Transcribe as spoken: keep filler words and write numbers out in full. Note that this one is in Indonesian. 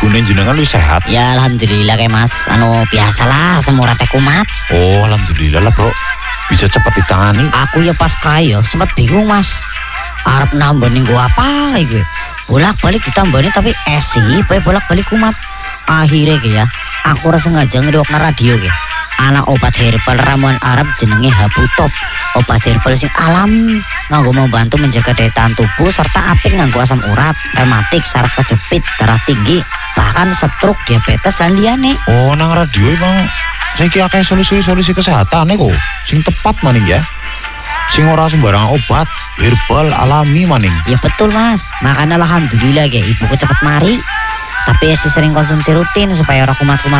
ibune jenengan wis sehat? Ya alhamdulillah kayak Mas, anu biasalah semua teh kumat. Oh alhamdulillah lah bro, bisa cepat ditangani. Aku ya pas kaya sempat bingung Mas, arep nambahin gua apa iki? Bolak-balik ditambani tapi esi, bolak-balik kumat. Akhirnya ya, aku rasa sengaja ngeriwakna radio ya. Anak obat herbal ramuan Arab jenenge Habu Top. Obat herbal sing alami, nganggo membantu menjaga daya tahan tubuh serta apik nganggo asam urat, rematik, saraf kejepit, darah tinggi, bahkan stroke, diabetes lan liyane. Oh nang radio emang saiki akeh solusi-solusi kesehatan kok sing tepat maning ya. Sing ora sembarang obat, herbal alami maning. Ya betul Mas, makanya alhamdulillah ya ibuku cepet mari. Tapi ya sering konsumsi rutin supaya ora kumat-kumat